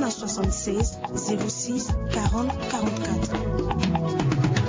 na 76 06 40 44.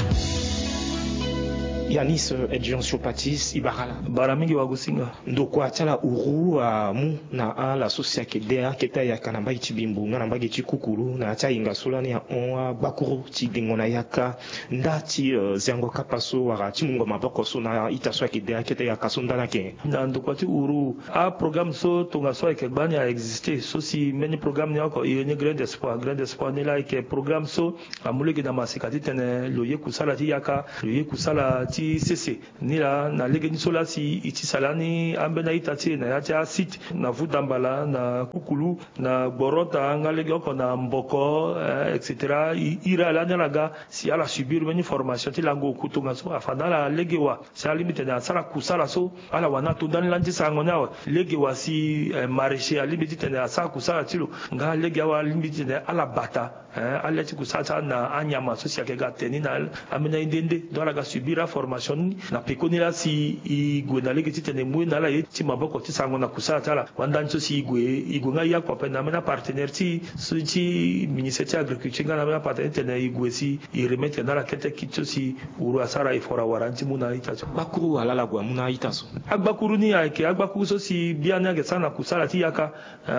Yanis Edjon Chopatis Ibarala Baramingi Wagusinga ndoko atala uru mu na la sosia kedea keta ya kanamba itibimbu nganamba gichikukuru na acha inga solani ya on bakuru tidingona yaka ndati zango kapaso wara timungo maboko so na itaswa kedea keta ya kasondana ke na ndoko ati uru a programme so tonga so ke bani a exister so si many programme ni ako yene grand espoir ni la ke programme so amuleke na masikati tene loye kusala ti yaka loye kusala sese nila na lege ni sola si iti salani ambena itati na yacha site na vudambala na kukulu na borota ngalege oko na mboko etc ira la nalaga si ala subir meni formation ti lango kutunga so afana la lege wa sa limite na sala kusala so ala wana tundan lanti sangona wa lege wa si maraîcher limite tena sa kusala tilo nga lege wa limite na ala bata ala ti kusata na anyama so si akega teni na amena indende do ala ga subira formation na pekoni la si igwe na lege titene mwe na la ti maboko ti sango na kusala tala wanda nso si igwe nga ya kwa pena mena partenaire ti so ti ministère de l'agriculture nga na mena partenaire tene igwe si i remettre na la kete kitso si uru asara ifora waranti muna itaso bakuru ala la gwa muna itaso agbakuru ni ake agbakuru so si biana ge sana kusala ti yaka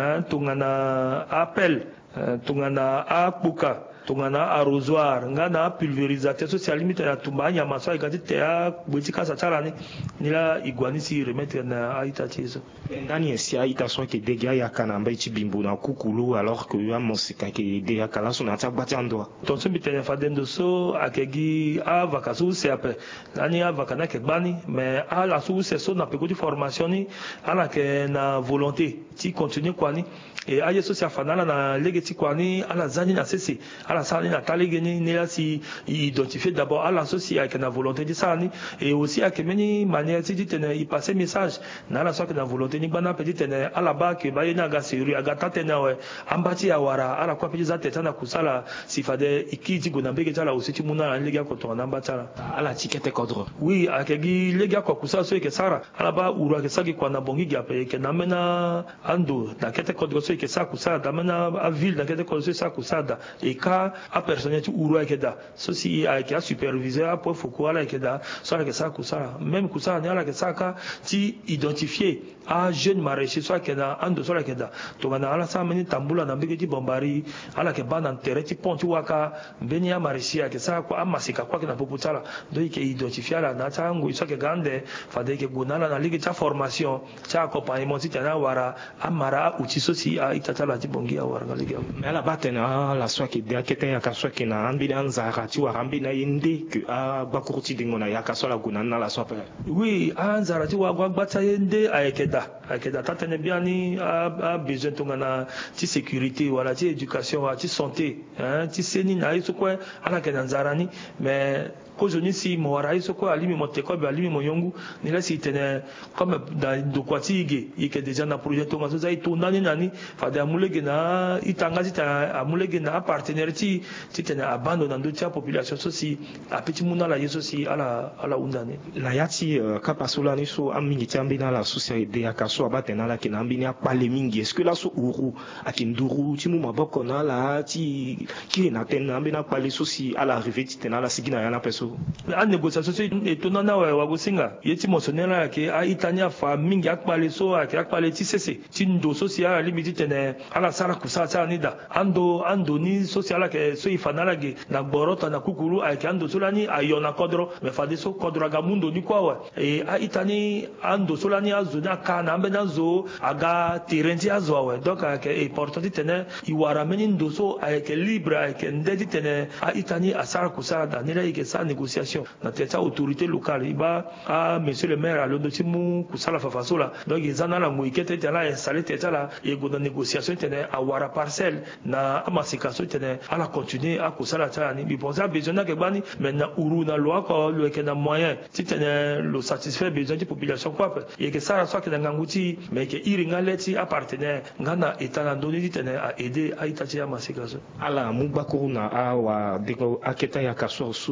tungana appel tungana akpuka tungana arrosoir ngana pulvérisateur social limite ya tumba nya maso ikati te a bwetika sa tsala ni la igwani si remettre na aita tizo ndani esia ita so ke dega ya kanamba itibimbu na kukulu alors que ya mosika ke de ya kala so na tsabati ando ton so bitene fadendo so akegi a vakasu se après nani a vakana ke bani mais a la sou se so na pekoti formation ni ala ke na volonté ti continuer kwani et aye so sia fanala na legeti kwani ala zani na sese ala sani na talegeni ne la si identifier d'abord ala soci avec la volonté de ça et aussi avec many manière si tene y passer message na la so que na volonté ni bana petit tene ala ba ke ba yena ga seri aga tatena we ambati awara ala kwa petit za teta na kusala sifade ikiti gona bege tala aussi ti muna lega ko to na mbata ala tikete kodro oui akegi lega ko kusala so ke sara ala ba uru ke saki kwa na bongi gape ke na mena ando na kete kodro so ke sa kusala da mena a ville na kete kodro so sa kusada et a personnel tu uru akeda so si avec un superviseur pour foko ala akeda so ala ke sa kusala même kusala ne ala ke saka ti identifier a jeune maraîcher so akeda ando so ala akeda to na ala sa meni tambula na mbeke ti bombari ala ke bana terre ti ponti waka mbeni ya maraîcher ke sa ko amasika kwa ke na poputala do ke identifier ala na tango so ke gande fade ke gonala na ligue ta formation ta accompagnement ti tana wara amara uti so si a itatala ti bongi a wara ligue ala batena la so ke kete ya kaswa ke na ambi na nzara ti wa ambi na yende que a bakurti dingona ya kaswa la guna na la sope oui a nzara ti wa gbata yende akeda tatene biani a besoin to na ti sécurité wala ti éducation wala ti santé ti seni na iso ko ala ke nzara ni mais kozoni si mo wara iso ko alimi mo te ko be alimi mo yongu ni la si tene comme dans do kwati ige déjà na projet to ngaso zai to nani fa da mulege na itanga ti ta amulege na partenaire ti tene abandon ndo ti population so si a petit muna la yeso si ala undane la yati kapasula ni so amingi tambi na la société ya kaso abatena la kina ambini akpale mingi est-ce que la so uru akinduru ti mu maboko na la ti ki na tena ambini akpale so si ala arrivé ti tena la sigina ya na peso a négociation so etona na wa gosinga yeti monsonela ke a itania fa mingi akpale so akpale ti sese ti ndo so si ala limiti tene ala sala kusa sa nida ando ni social ke so ifanala ge na borota na kukuru ake ando solani ayona kodro me fade so kodro aga mundo ni kwa wa e a itani ando solani azo na kana ambena zo aga terenti azo wa donc ake important tene iwara meni ndo so ake libre ake ndedi tene a itani asara kusala da nila ike sa négociation na teta autorité locale iba a monsieur le maire alondo timu kusala fafasola donc izana la moikete tela installer teta la e go na négociation tene awara parcelle na amasika so tene ala continuer a kusala tala ni bon ça besoin na ke bani maintenant uru na loi ko le ke na moyen ti tene le satisfaire besoin de population quoi et que ça soit que na nguti mais que iringa leti appartenir ngana etana doni ti tene a aider a itati amasika so ala mubakuru na awa deko aketa ya kaso su ala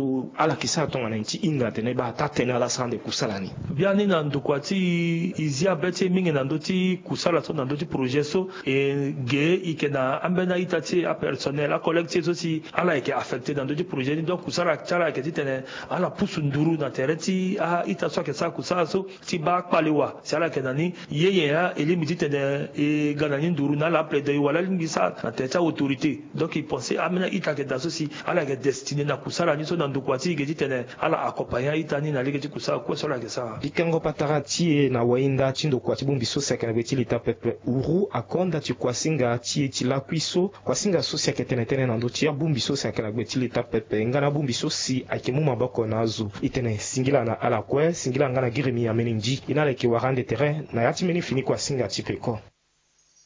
ala kisa tonga na nchi inga tene ba tatene ala sande kusalani biani na ndukwati izia beti mingi na ndoti kusala so na ndoti projet so ge ikena ambena itati a personnel a collectif so si ala eke affecté dans ndoti projet ni donc kusala chala ke titene ala pusu nduru na tereti a itaso ke sa kusala so ti ba kpalewa si ala ke nani yeye ya elimi titene e ganani nduru na la plaider wala lingisa na teta autorité donc il pensait amena itake da so si ala ke destiné na kusala ni so na ndukwati ge titene ala accompagner itani na lege ti kusala ko so la ke sa ikango patara tie na wainda chindo kwa chibumbi sosia kana betili ta pepe uru akonda chi kwasinga tie chila kwiso kwasinga sosia ketene na ndo chia bumbi sosia kana betili ta pepe ngana bumbi sosi akimuma bako nazo itene singila na ala kwe singila ngana giremi ya meninji inale ki warande terrain na yati meni fini kwasinga chipeko